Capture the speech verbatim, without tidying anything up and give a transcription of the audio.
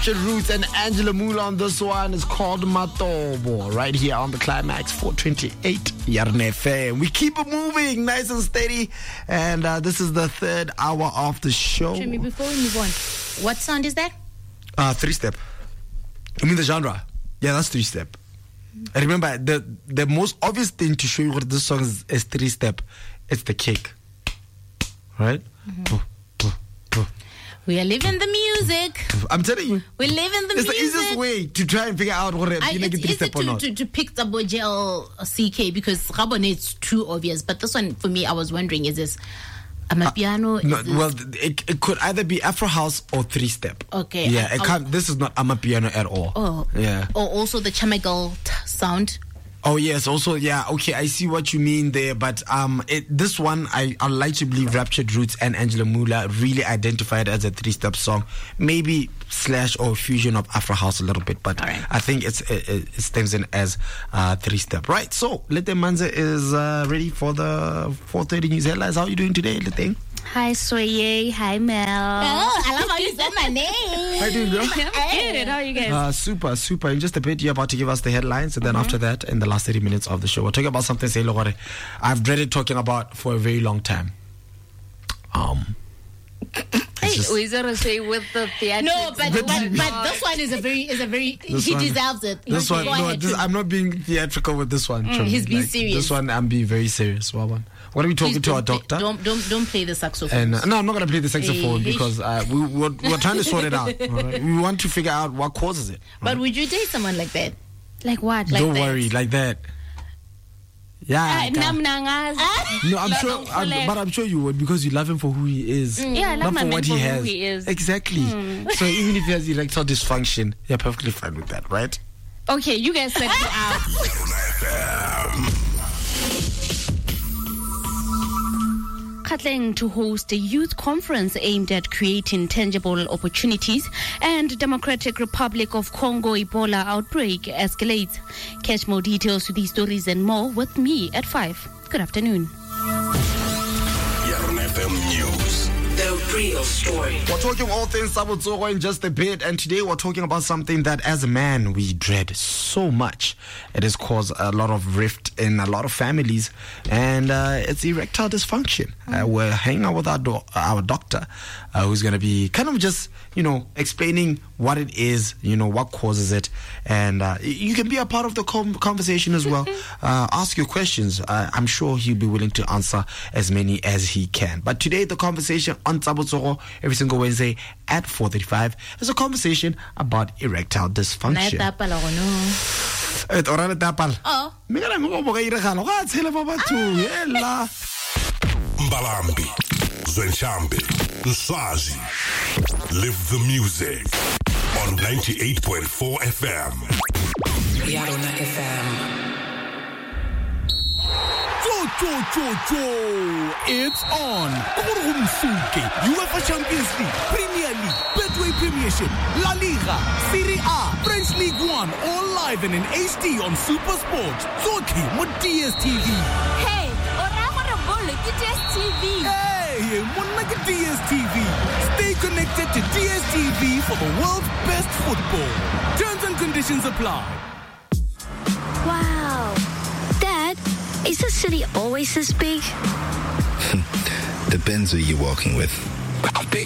Raptured Roots and Angela Mula on this one. It's called Matobo. Right here on the Climax four twenty-eight Yarn F M. We keep it moving, nice and steady. And uh, this is the third hour of the show. Jimmy, before we move on, what sound is that? Uh, three step. I mean the genre. Yeah, that's three step. I remember the the most obvious thing to show you what this song is, is three step. It's the kick. Right? Mm-hmm. Oh, oh, oh. We are living the music. I'm telling you. We live in the it's music. It's the easiest way to try and figure out what I, you it's easy step to, to, to pick Tabo Gel C K because Rabone it's too obvious. But this one, for me, I was wondering, is this Amapiano? Uh, no, well, it, it could either be Afro House or three step. Okay. Yeah, I, it can't, this is not Amapiano at all. Oh. Yeah. Or also the Chamagal t- sound. Oh yes, also yeah, okay, I see what you mean there, but um, it, this one I I like to believe Raptured Roots and Angela Mula really identified as a three-step song, maybe slash or fusion of Afro House a little bit, but right. I think it's it, it stems in as uh, three-step. Right, so Lete Manze is uh, ready for the four thirty news headlines. How are you doing today, Lete? Hi, Soye. Hi, Mel. Oh, I love how you said my name. How are you doing, girl? Good. How are you guys? Uh, super, super. In just a bit, you're about to give us the headlines, and then mm-hmm. after that, in the last thirty minutes of the show, we're talking about something I've dreaded talking about for a very long time. Um, hey, we gotta say with the theatrics. No, but but, but, but this one is a very is a very this he one, deserves it. This okay. one, no, this, I'm not being theatrical with this one. Mm, he's being like, serious. This one, I'm being very serious. What one? What are we talking Please to our play, doctor? Don't don't don't play the saxophone. And uh, no, I'm not going to play the saxophone hey, because uh, we we're, we're trying to sort it out. Right? We want to figure out what causes it. But right? would you date someone like that? Like what? Don't like worry, that? like that. Yeah, uh, no, I'm sure, I'm, but I'm sure you would because you love him for who he is. Mm. Yeah, I love not for what for he who has. he is. Exactly. Mm. So even if he has erectile dysfunction, you're perfectly fine with that, right? Okay, you guys set me out. Gauteng to host a youth conference aimed at creating tangible opportunities, and Democratic Republic of Congo Ebola outbreak escalates. Catch more details to these stories and more with me at five. Good afternoon. Yarn F M News. The real story. We're talking all things Sabutsogo in just a bit, and today we're talking about something that as a man we dread so much. It has caused a lot of rift in a lot of families, and uh, it's erectile dysfunction. Uh, we're hanging out with our, do- our doctor uh, who's going to be kind of just, you know, explaining what it is, you know, what causes it, and uh, you can be a part of the com- conversation as well. uh, ask your questions. Uh, I'm sure he'll be willing to answer as many as he can. But today the conversation on Sabutsogo every single Wednesday at four thirty-five is a conversation about erectile dysfunction. Et orale tapal. Oh. Mira ngo boka iregalo ga tshele ba batho hela. Mbalambi, Zwenshambi, Nswazi. Live the music on ninety-eight point four F M. Yarona F M. Cho, cho, cho. It's on. UEFA Champions League, Premier League, Betway Premiership, La Liga, Serie A, French League One, all live and in H D on Super Sport. Zoki mo D S T V. Hey, ora gore bolo ke D S T V. Hey, monna ke D S T V. Stay connected to D S T V for the world's best football. Terms and conditions apply. Wow. Dad, is the city always this big? Depends who you're walking with.